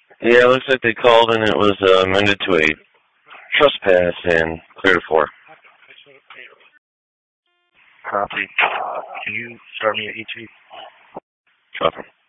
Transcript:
Yeah, it looks like they called and it was amended to a trespass and cleared 4. Copy. Can you start me at ET? Copy.